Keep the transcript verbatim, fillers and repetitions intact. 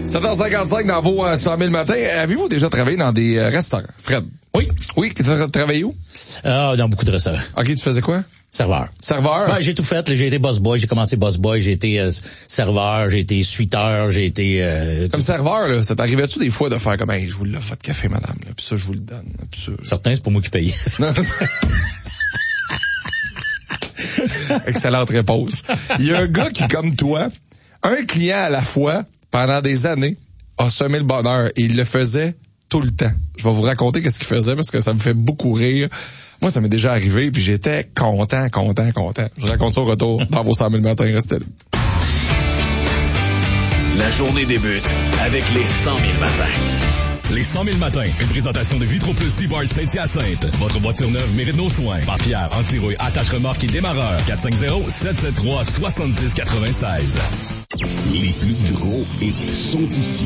sept heures cinquante-cinq dans vos euh, cent mille matins. Avez-vous déjà travaillé dans des euh, restaurants, Fred? Oui. Oui, tu as travaillé où? Ah, dans beaucoup de restaurants. OK, tu faisais quoi? Serveur. Serveur? Ouais, j'ai tout fait. Là, j'ai été boss boy, j'ai commencé boss boy, j'ai été euh, serveur, j'ai été suiteur, j'ai été... Euh, Comme serveur, là, ça t'arrivait-tu des fois de faire comme, hey, je vous l'offre votre café, madame, là, puis ça, je vous le donne. Puis ça... Certains, c'est pas moi qui payais. Excellente réponse. Il y a un gars qui, comme toi, un client à la fois, pendant des années, a semé le bonheur et il le faisait tout le temps. Je vais vous raconter qu'est-ce qu'il faisait parce que ça me fait beaucoup rire. Moi, ça m'est déjà arrivé puis j'étais content, content, content. Je vous raconte ça au retour dans vos cent mille matins. Restez là. La journée débute avec les cent mille matins. Les cent mille matins, une présentation de Vitro Plus Seaboard Saint-Hyacinthe. Votre voiture neuve mérite nos soins. Barre-pierre, anti-rouille, attache remorque et démarreur. quatre cinq zéro, sept sept trois, sept six neuf six. Les plus gros hits sont ici.